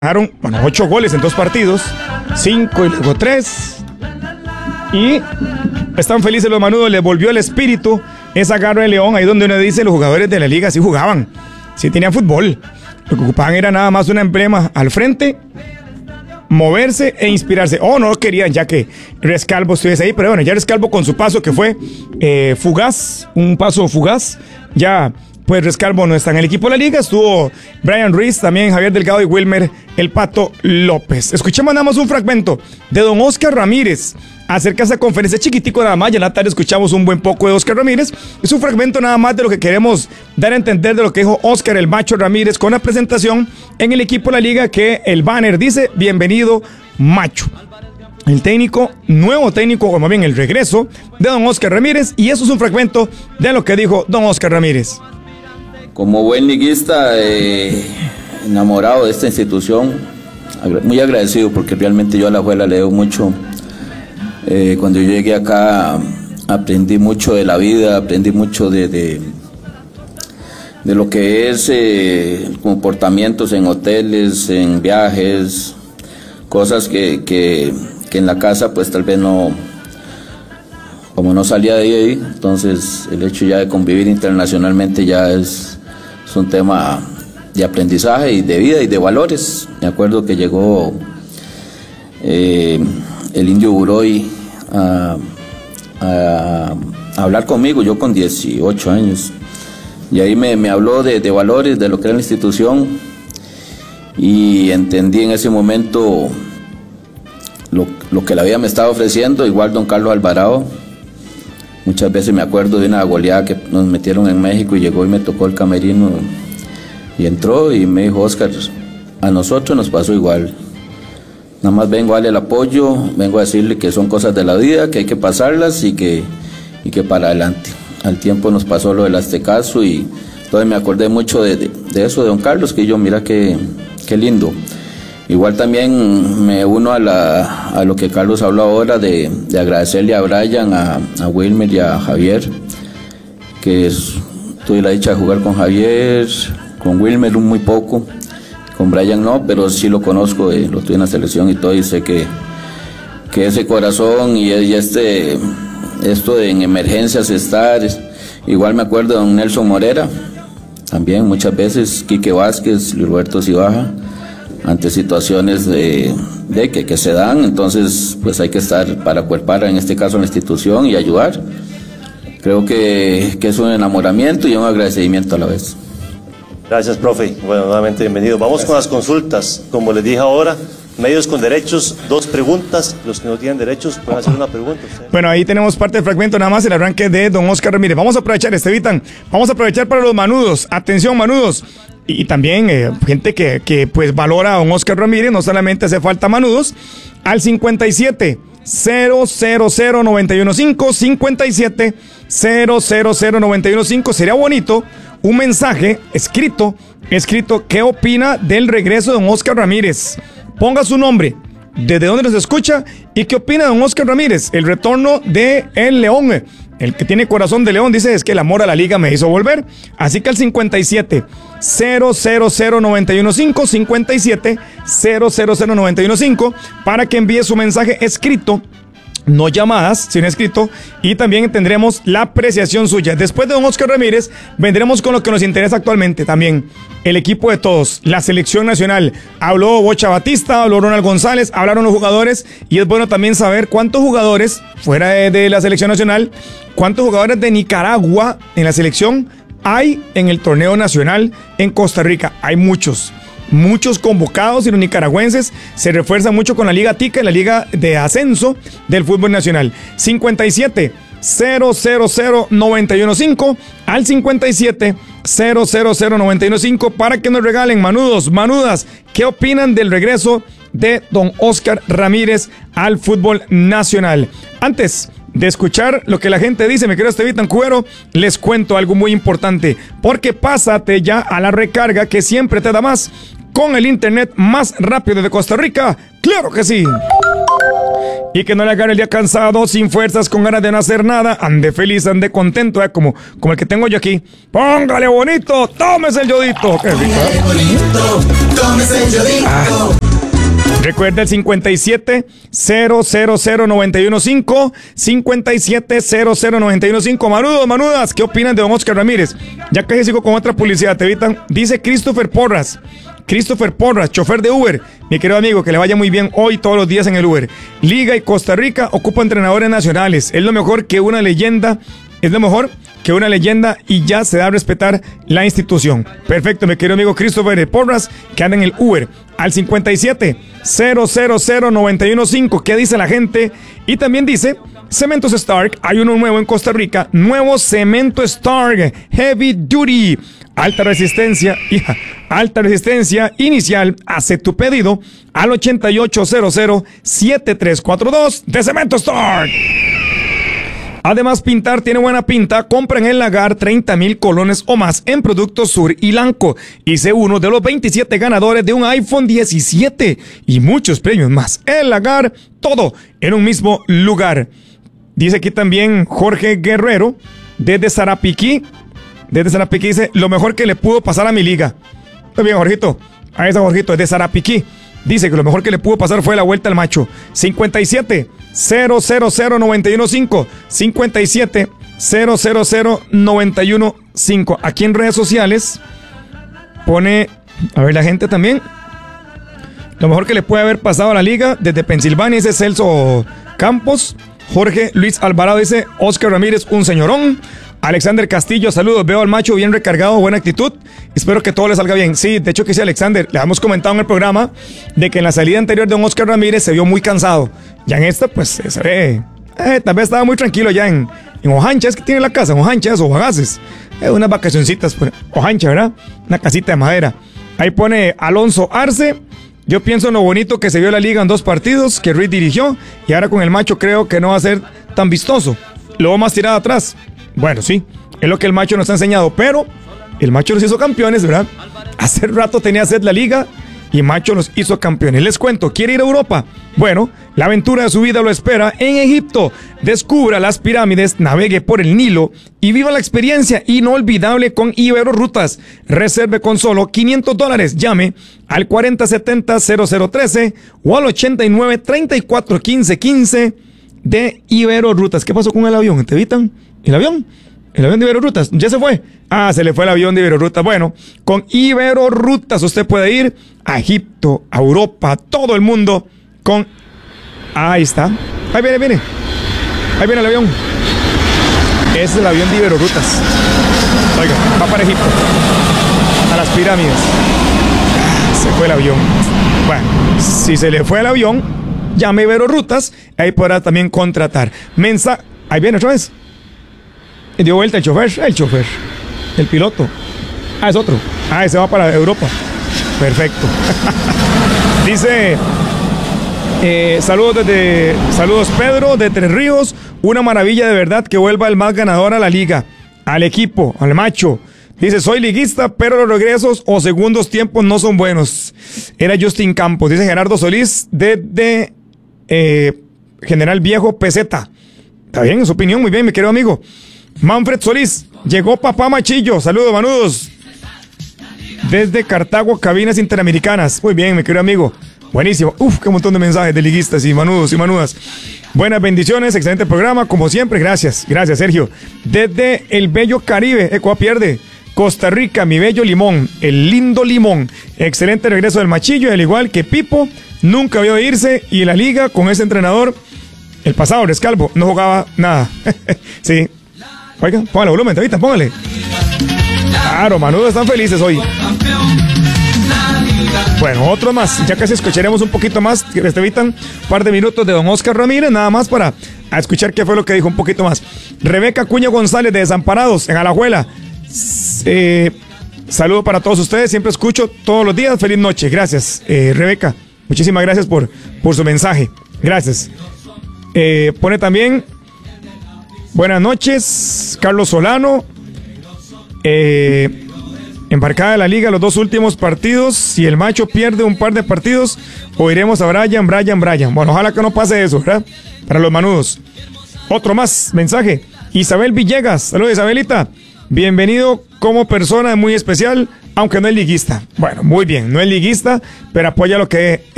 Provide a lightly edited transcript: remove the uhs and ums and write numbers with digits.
Bueno, 8 goles en 2 partidos, 5 y luego 3. Y están felices los manudos, les volvió el espíritu esa garra de León, ahí donde uno dice los jugadores de la liga sí jugaban, sí tenían fútbol. Lo que ocupaban era nada más un emblema al frente, moverse e inspirarse. No lo querían ya que Rescalvo estuviese ahí, pero bueno, ya Rescalvo con su paso que fue fugaz, un paso fugaz, ya pues Rescalvo no está en el equipo de la liga. Estuvo Brian Ruiz, también Javier Delgado y Wilmer El Pato López. Escuchemos nada más un fragmento de don Oscar Ramírez acerca de esa conferencia, chiquitico nada más. Ya en la tarde escuchamos un buen poco de Oscar Ramírez. Es un fragmento nada más de lo que queremos dar a entender de lo que dijo Oscar el Macho Ramírez con la presentación en el equipo de la liga, que el banner dice bienvenido Macho. El técnico, nuevo técnico, o más bien el regreso de don Oscar Ramírez, y eso es un fragmento de lo que dijo don Oscar Ramírez. Como buen liguista, enamorado de esta institución, muy agradecido porque realmente yo a la abuela le debo mucho. Cuando yo llegué acá aprendí mucho de la vida, aprendí mucho de lo que es comportamientos en hoteles, en viajes, cosas que en la casa pues tal vez no, como no salía de ahí, entonces el hecho ya de convivir internacionalmente ya es un tema de aprendizaje y de vida y de valores. Me acuerdo que llegó el Indio Buroy a hablar conmigo, yo con 18 años, y ahí me habló de valores, de lo que era la institución, y entendí en ese momento lo que la vida me estaba ofreciendo. Igual don Carlos Alvarado, muchas veces me acuerdo de una goleada que nos metieron en México y llegó y me tocó el camerino y entró y me dijo: Oscar, a nosotros nos pasó igual, nada más vengo a darle el apoyo, vengo a decirle que son cosas de la vida, que hay que pasarlas y que para adelante. Al tiempo nos pasó lo del Aztecaso y entonces me acordé mucho de eso de don Carlos, que yo mira qué lindo. Igual también me uno a lo que Carlos habló ahora de agradecerle a Brian, a Wilmer y a Javier, que tuve la dicha de jugar con Javier, con Wilmer muy poco, con Brian no, pero sí lo conozco, lo tuve en la selección y todo, y sé que ese corazón y esto de en emergencias estar. Igual me acuerdo de don Nelson Morera, también muchas veces, Quique Vázquez, Luis Roberto Cibaja, ante situaciones que se dan, entonces pues hay que estar para cuerpar, en este caso en la institución, y ayudar. Creo que es un enamoramiento y un agradecimiento a la vez. Gracias, profe. Bueno, nuevamente bienvenido. Vamos con las consultas. Como les dije ahora, medios con derechos, 2 preguntas. Los que no tienen derechos pueden hacer una pregunta. Bueno, ahí tenemos parte del fragmento, nada más el arranque de don Oscar Ramírez. Vamos a aprovechar, Estevitan, vamos a aprovechar para los manudos. Atención, manudos. Y también gente que pues valora a don Oscar Ramírez, no solamente hace falta manudos, al 57 000 915, 57 000 915. Sería bonito un mensaje escrito, ¿qué opina del regreso de don Oscar Ramírez? Ponga su nombre, desde dónde nos escucha y qué opina de don Oscar Ramírez, el retorno de el León. El que tiene corazón de león dice: es que el amor a la liga me hizo volver. Así que al 57 000 915, 57 000 915, para que envíe su mensaje escrito, no llamadas, sino escrito, y también tendremos la apreciación suya. Después de don Oscar Ramírez, vendremos con lo que nos interesa actualmente también. El equipo de todos, la selección nacional. Habló Bocha Batista, habló Ronald González, hablaron los jugadores, y es bueno también saber cuántos jugadores, fuera de la selección nacional, cuántos jugadores de Nicaragua en la selección hay en el torneo nacional en Costa Rica. Hay muchos convocados, y los nicaragüenses se refuerzan mucho con la Liga Tica, la Liga de Ascenso del fútbol nacional. 57 000 915 al 57 000 915 para que nos regalen, manudos, manudas, ¿qué opinan del regreso de don Oscar Ramírez al fútbol nacional? Antes de escuchar lo que la gente dice, mi querido Estevitan Cuero, les cuento algo muy importante, porque pásate ya a la recarga que siempre te da más, con el internet más rápido de Costa Rica. ¡Claro que sí! Y que no le agarre el día cansado, sin fuerzas, con ganas de no hacer nada. Ande feliz, ande contento, como el que tengo yo aquí. Póngale bonito, tómese el yodito. ¡Qué rico! Recuerda el 57-000-915, 57-000-915. Manudas, ¿qué opinan de don Oscar Ramírez? Ya casi sigo con otra publicidad, te evitan. Dice Christopher Porras, chofer de Uber. Mi querido amigo, que le vaya muy bien hoy todos los días en el Uber. Liga y Costa Rica ocupa entrenadores nacionales. Es lo mejor que una leyenda y ya se da a respetar la institución. Perfecto, mi querido amigo Christopher Porras, que anda en el Uber. Al 57-000-915. ¿Qué dice la gente? Y también dice Cementos Stark. Hay uno nuevo en Costa Rica. Nuevo Cemento Stark Heavy Duty. Alta resistencia inicial. Hace tu pedido al 8800-7342 de Cemento Stark. Además, pintar tiene buena pinta. Compra en El Lagar 30,000 colones o más en Productos Sur y Lanco. Hice uno de los 27 ganadores de un iPhone 17 y muchos premios más. El Lagar, todo en un mismo lugar. Dice aquí también Jorge Guerrero, desde Sarapiquí. Dice, lo mejor que le pudo pasar a mi liga. Muy bien, Jorgito. Ahí está Jorgito, desde Sarapiquí. Dice que lo mejor que le pudo pasar fue la vuelta al macho. 57-000-915. 57-000-915. Aquí en redes sociales pone, a ver la gente también, lo mejor que le puede haber pasado a la liga desde Pensilvania, dice Celso Campos. Jorge Luis Alvarado dice, Oscar Ramírez, un señorón. Alexander Castillo, saludos, veo al macho bien recargado, buena actitud, espero que todo le salga bien. Sí, de hecho que sí, Alexander, le hemos comentado en el programa de que en la salida anterior de don Oscar Ramírez se vio muy cansado. Ya en esta, pues, se ve, tal vez estaba muy tranquilo ya en Ojancha, es que tiene la casa, en Ojancha, o Bagaces, unas vacacioncitas, pues, Ojancha, ¿verdad? Una casita de madera. Ahí pone Alonso Arce. Yo pienso en lo bonito que se vio la liga en 2 partidos que Ruiz dirigió, y ahora con el macho creo que no va a ser tan vistoso. Luego más tirado atrás. Bueno, sí, es lo que el macho nos ha enseñado, pero el macho los hizo campeones, ¿verdad? Hace rato tenía sed la liga y macho los hizo campeones. Les cuento, ¿quiere ir a Europa? Bueno, la aventura de su vida lo espera en Egipto. Descubra las pirámides, navegue por el Nilo y viva la experiencia inolvidable con Ibero Rutas. Reserve con solo $500. Llame al 4070-0013 o al 89-34-15-15 de Ibero Rutas. ¿Qué pasó con el avión? ¿Te evitan? ¿El avión de Ibero Rutas? ¿Ya se fue? Se le fue el avión de Ibero Rutas. Bueno, con Ibero Rutas usted puede ir a Egipto, a Europa, a todo el mundo con... Ahí está. Ahí viene. Ahí viene el avión. Es el avión de Ibero Rutas. Oiga, va para Egipto. A las pirámides. Se fue el avión. Bueno, si se le fue el avión, llame a Ibero Rutas. Ahí podrá también contratar. Ahí viene otra vez. Dio vuelta el chofer, el piloto. Es otro. Ese va para Europa. Perfecto. Dice, saludos Pedro de Tres Ríos. Una maravilla de verdad que vuelva el más ganador a la liga, al equipo, al macho. Dice, soy liguista, pero los regresos o segundos tiempos no son buenos. Era Justin Campos. Dice Gerardo Solís de General Viejo Peseta. Está bien, su opinión, muy bien, mi querido amigo. Manfred Solís, llegó papá Machillo, saludos manudos. Desde Cartago, cabinas interamericanas. Muy bien, mi querido amigo. Buenísimo. Qué montón de mensajes de liguistas y manudos y manudas. Buenas bendiciones, excelente programa, como siempre, gracias. Gracias, Sergio. Desde el bello Caribe, Ecuador pierde. Costa Rica, mi bello Limón, el lindo Limón. Excelente regreso del Machillo, al igual que Pipo, nunca vio irse y la liga con ese entrenador, el pasado, Rescalvo, no jugaba nada. Sí. Oigan, póngale volumen, Tavita, póngale. Claro, manudos están felices hoy. Bueno, otro más. Ya casi escucharemos un poquito más. Que les evitan un par de minutos de don Oscar Ramírez, nada más para escuchar qué fue lo que dijo un poquito más. Rebeca Cuña González de Desamparados, en Alajuela. Saludo para todos ustedes. Siempre escucho todos los días. Feliz noche. Gracias, Rebeca. Muchísimas gracias por su mensaje. Gracias. Pone también... Buenas noches, Carlos Solano. Embarcada de la liga los 2 últimos partidos. Si el macho pierde un par de partidos, oiremos a Brian. Bueno, ojalá que no pase eso, ¿verdad? Para los manudos. Otro más, mensaje. Isabel Villegas. Saludos, Isabelita. Bienvenido como persona muy especial. aunque no es liguista. Bueno, muy bien, no es liguista, pero apoya lo que